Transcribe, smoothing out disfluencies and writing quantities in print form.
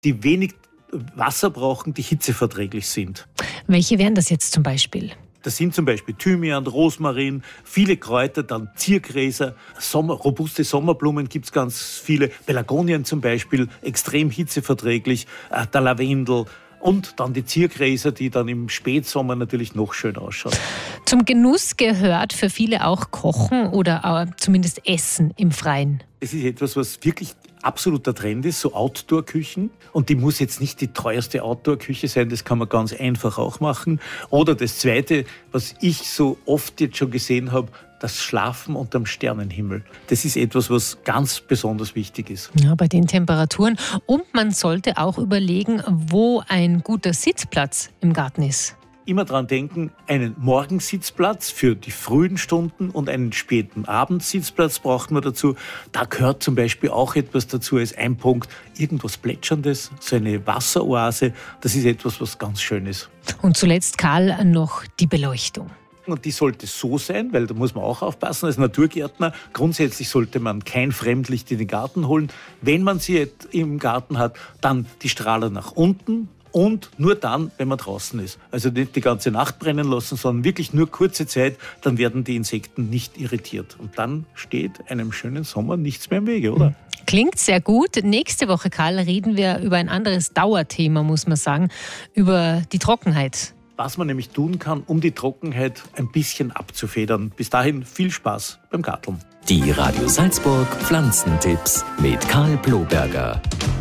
die wenig Wasser brauchen, die hitzeverträglich sind. Welche wären das jetzt zum Beispiel? Das sind zum Beispiel Thymian, Rosmarin, viele Kräuter, dann Ziergräser, robuste Sommerblumen gibt es ganz viele, Pelargonien zum Beispiel, extrem hitzeverträglich, der Lavendel und dann die Ziergräser, die dann im Spätsommer natürlich noch schön ausschauen. Zum Genuss gehört für viele auch Kochen oder zumindest Essen im Freien. Es ist etwas, was wirklich absoluter Trend ist, so Outdoor-Küchen. Und die muss jetzt nicht die teuerste Outdoor-Küche sein, das kann man ganz einfach auch machen. Oder das Zweite, was ich so oft jetzt schon gesehen habe, das Schlafen unterm Sternenhimmel. Das ist etwas, was ganz besonders wichtig ist. Ja, bei den Temperaturen. Und man sollte auch überlegen, wo ein guter Sitzplatz im Garten ist. Immer dran denken, einen Morgensitzplatz für die frühen Stunden und einen späten Abendsitzplatz braucht man dazu. Da gehört zum Beispiel auch etwas dazu als ein Punkt, irgendwas Plätscherndes, so eine Wasseroase. Das ist etwas, was ganz schön ist. Und zuletzt, Karl, noch die Beleuchtung. Und die sollte so sein, weil da muss man auch aufpassen als Naturgärtner. Grundsätzlich sollte man kein Fremdlicht in den Garten holen. Wenn man sie im Garten hat, dann die Strahler nach unten. Und nur dann, wenn man draußen ist. Also nicht die ganze Nacht brennen lassen, sondern wirklich nur kurze Zeit, dann werden die Insekten nicht irritiert. Und dann steht einem schönen Sommer nichts mehr im Wege, oder? Klingt sehr gut. Nächste Woche, Karl, reden wir über ein anderes Dauerthema, muss man sagen, über die Trockenheit. Was man nämlich tun kann, um die Trockenheit ein bisschen abzufedern. Bis dahin viel Spaß beim Garteln. Die Radio Salzburg Pflanzentipps mit Karl Ploberger.